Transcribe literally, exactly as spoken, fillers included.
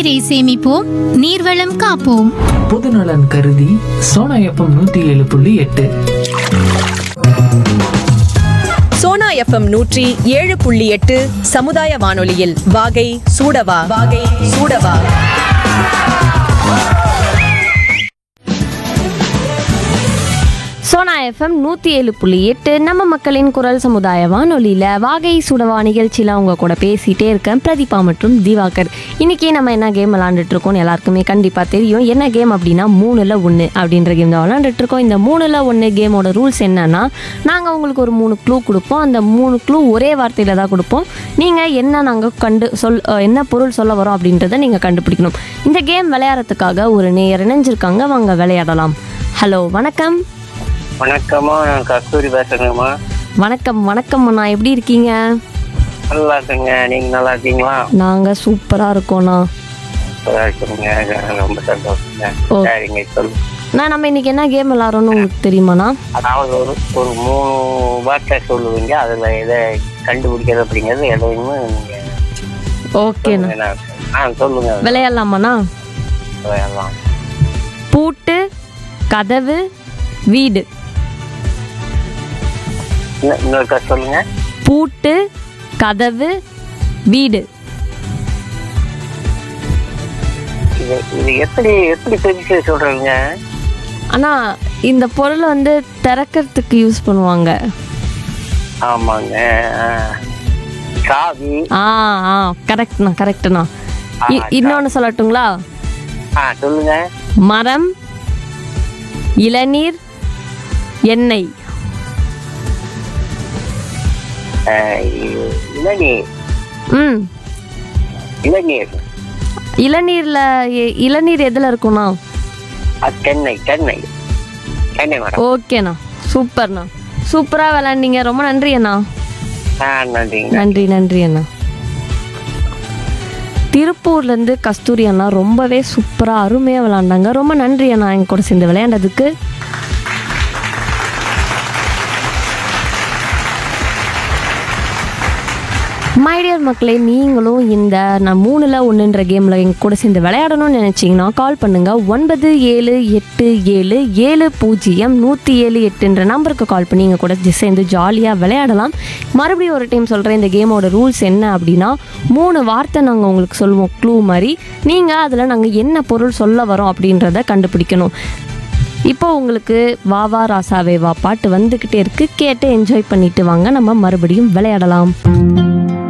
நீரை சேமிப்போம், நீர்வளம் காப்போம். பொதுநலன் கருதி சோனா எஃப்எம் நூத்தி ஏழு புள்ளி எட்டு. சோனா எஃப்எம் நூற்றி ஏழு புள்ளி எட்டு சமுதாய வானொலியில் வாகை சூடவா வாகை சூடவா. சோனா எஃப்எம் நூற்றி ஏழு புள்ளி எட்டு நம்ம மக்களின் குரல் சமுதாய வானொலியில் வாகை சுடவா நிகழ்ச்சியில் அவங்க கூட பேசிகிட்டே இருக்கேன் பிரதீபா மற்றும் திவாகர். இன்றைக்கி நம்ம என்ன கேம் விளாண்டுட்ருக்கோம் எல்லாருக்குமே கண்டிப்பாக தெரியும். என்ன கேம் அப்படின்னா மூணில் ஒன்று அப்படின்ற கேம் தான் விளாண்டுட்ருக்கோம். இந்த மூணில் ஒன்று கேமோட ரூல்ஸ் என்னன்னா, நாங்கள் உங்களுக்கு ஒரு மூணு க்ளூ கொடுப்போம். அந்த மூணு க்ளூ ஒரே வார்த்தையில் தான் கொடுப்போம். நீங்கள் என்ன நாங்கள் கண்டு சொல் என்ன பொருள் சொல்ல வரோம் அப்படின்றத நீங்கள் கண்டுபிடிக்கணும். இந்த கேம் விளையாடுறதுக்காக ஒரு நேயர் இணைஞ்சிருக்காங்க, வாங்க விளையாடலாம். ஹலோ, வணக்கம். வணக்கம்மா, நான் கஸ்தூரி பேசுறேங்கம்மா. வணக்கம் வணக்கம் அண்ணா, எப்படி இருக்கீங்க? நல்லா இருக்குங்க, நீங்க நல்லா இருக்கீங்களா? நாங்க சூப்பரா இருக்கோண்ணா. சூப்பரா இருக்குங்க, ரொம்ப சந்தோஷங்க. சரிங்க, சொல்லு. நான் நம்ம இன்னைக்கு என்ன கேம் விளாட்றோம்னு உங்களுக்கு தெரியுமாண்ணா? அதாவது ஒரு ஒரு மூணு வார்த்தை சொல்லுவீங்க, அதுல எதை கண்டுபிடிக்கிறது அப்படிங்கிறது எதையுமே நீங்க ஓகேண்ணா. ஆ சொல்லுங்க. விளையாடலாமாண்ணா? விளையாடலாம். பூட்டு, கதவு, வீடு. இன்னொருக்கா சொல்லுங்க. பூட்டு, கதவு, வீடு. இது இது எப்படி எப்படி பிரிச்சு சொல்றீங்க? அண்ணா, இந்த பொருளை வந்து திறக்கிறதுக்கு யூஸ் பண்ணுவாங்க. ஆமாங்க, சாவி. ஆ ஆ கரெக்ட்ண்ணா கரெக்ட்ண்ணா. இன்னொன்று சொல்லட்டுங்களா? ஆ சொல்லுங்க. மரம், இளநீர், எண்ணெய். இளநீர். ம் இளநீர். இளநீர்ல இளநீர் எதுல இருக்கும்ண்ணா? தென்னை தென்னை தென்னை மரம். ஓகேண்ணா, சூப்பர்ண்ணா, சூப்பரா விளையாண்டீங்க. ரொம்ப நன்றி அண்ணா. நன்றி நன்றி நன்றி அண்ணா. திருப்பூர்லேருந்து கஸ்தூரி அண்ணா ரொம்பவே சூப்பராக அருமையாக விளாண்டாங்க. ரொம்ப நன்றி அண்ணா என் கூட சேர்ந்து விளையாண்டதுக்கு. மைடியர் மக்களே, நீங்களும் இந்த நான் மூணில் ஒன்றுன்ற கேமில் எங்கள் கூட சேர்ந்து விளையாடணும்னு நினச்சிங்கன்னா கால் பண்ணுங்கள். ஒன்பது ஏழு எட்டு ஏழு ஏழு பூஜ்ஜியம் நூற்றி ஏழு எட்டுன்ற நம்பருக்கு கால் பண்ணி எங்கள் கூட சேர்ந்து ஜாலியாக விளையாடலாம். மறுபடியும் ஒரு டைம் சொல்கிறேன், இந்த கேமோட ரூல்ஸ் என்ன அப்படின்னா, மூணு வார்த்தை நாங்கள் உங்களுக்கு சொல்லுவோம் க்ளூ மாதிரி. நீங்கள் அதில் நாங்கள் என்ன பொருள் சொல்ல வரோம் அப்படின்றத கண்டுபிடிக்கணும். இப்போ உங்களுக்கு வா வா ராசாவே வா பாட்டு வந்துக்கிட்டே இருக்குது, கேட்டு என்ஜாய் பண்ணிட்டு வாங்க, நம்ம மறுபடியும் விளையாடலாம்.